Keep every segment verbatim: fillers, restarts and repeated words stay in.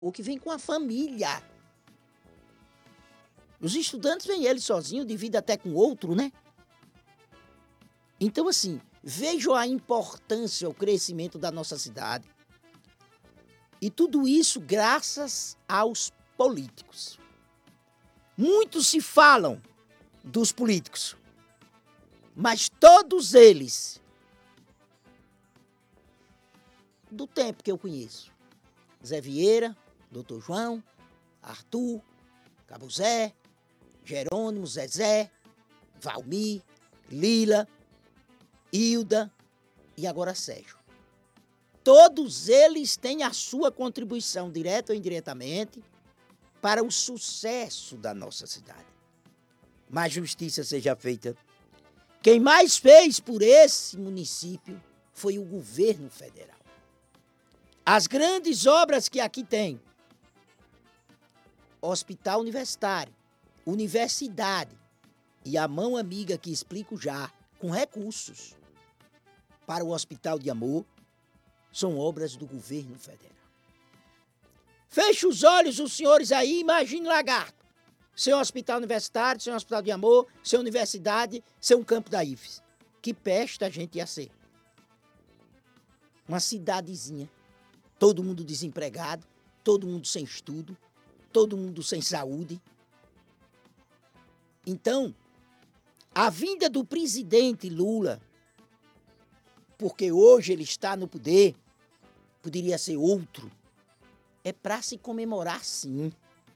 ou que vem com a família. Os estudantes vêm eles sozinhos, dividem até com outro, né? Então, assim, vejam a importância, o crescimento da nossa cidade. E tudo isso graças aos políticos. Muitos se falam dos políticos, mas todos eles, do tempo que eu conheço, Zé Vieira, doutor João, Arthur, Cabo Zé, Jerônimo, Zezé, Valmir, Lila, Hilda e agora Sérgio. Todos eles têm a sua contribuição, direta ou indiretamente, para o sucesso da nossa cidade. Mas justiça seja feita. Quem mais fez por esse município foi o governo federal. As grandes obras que aqui tem: Hospital Universitário, Universidade e a mão amiga que explico já, com recursos para o Hospital de Amor, são obras do governo federal. Feche os olhos, os senhores aí, imagine Lagarto, sem um hospital universitário, sem um hospital de amor, sem universidade, sem um campo da I F E S. Que peste a gente ia ser. Uma cidadezinha, todo mundo desempregado, todo mundo sem estudo, todo mundo sem saúde. Então, a vinda do presidente Lula, porque hoje ele está no poder, poderia ser outro, é para se comemorar, sim.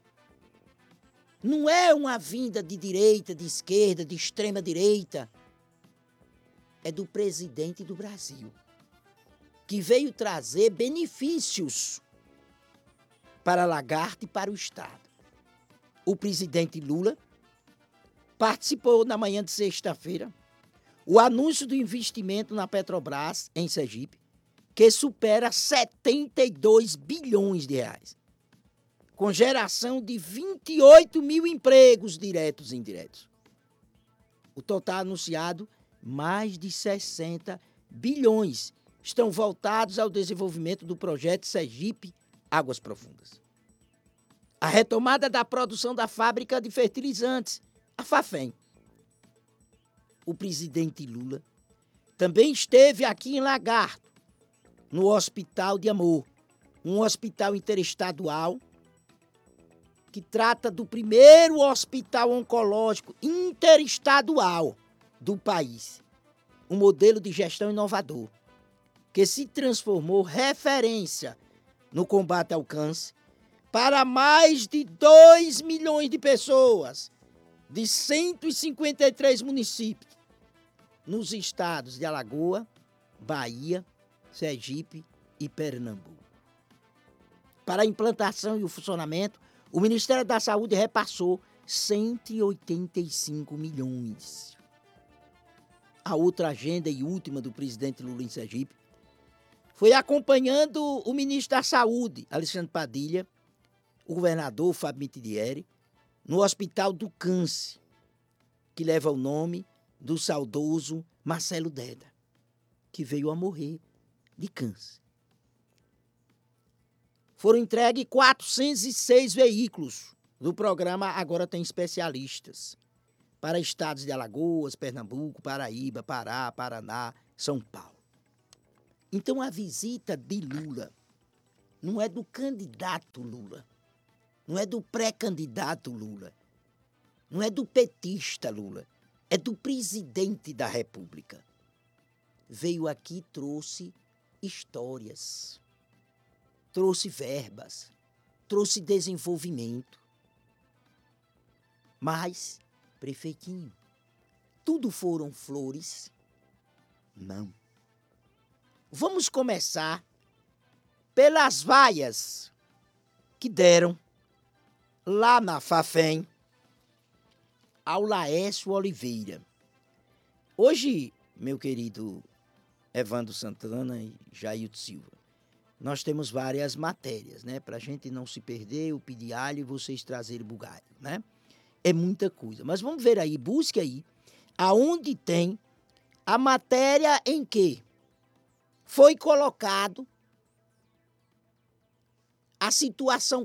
Não é uma vinda de direita, de esquerda, de extrema direita. É do presidente do Brasil, que veio trazer benefícios para Lagarto e para o Estado. O presidente Lula participou na manhã de sexta-feira o anúncio do investimento na Petrobras, em Sergipe, que supera setenta e dois bilhões de reais, com geração de vinte e oito mil empregos diretos e indiretos. O total anunciado, mais de sessenta bilhões, estão voltados ao desenvolvimento do projeto Sergipe Águas Profundas. A retomada da produção da fábrica de fertilizantes, a Fafem. O presidente Lula também esteve aqui em Lagarto, no Hospital de Amor, um hospital interestadual que trata do primeiro hospital oncológico interestadual do país. Um modelo de gestão inovador, que se transformou referência no combate ao câncer para mais de dois milhões de pessoas, de cento e cinquenta e três municípios, nos estados de Alagoas, Bahia, Sergipe e Pernambuco. Para a implantação e o funcionamento, o Ministério da Saúde repassou cento e oitenta e cinco milhões. A outra agenda e última do presidente Lula em Sergipe foi acompanhando o ministro da Saúde, Alexandre Padilha, o governador Fábio Mitidieri, no Hospital do Câncer, que leva o nome do saudoso Marcelo Deda, que veio a morrer de câncer. Foram entregues quatrocentos e seis veículos do programa Agora Tem Especialistas para estados de Alagoas, Pernambuco, Paraíba, Pará, Paraná, São Paulo. Então a visita de Lula não é do candidato Lula, não é do pré-candidato Lula, não é do petista Lula, é do presidente da República. Veio aqui e trouxe histórias, trouxe verbas, trouxe desenvolvimento. Mas, prefeitinho, tudo foram flores? Não. Vamos começar pelas vaias que deram lá na Fafem ao Laércio Oliveira. Hoje, meu querido Evandro Santana e Jailton Silva, nós temos várias matérias, né? Para a gente não se perder, eu pedi alho e vocês trazerem bugalho, né? É muita coisa. Mas vamos ver aí, busque aí, aonde tem a matéria em que foi colocado a situação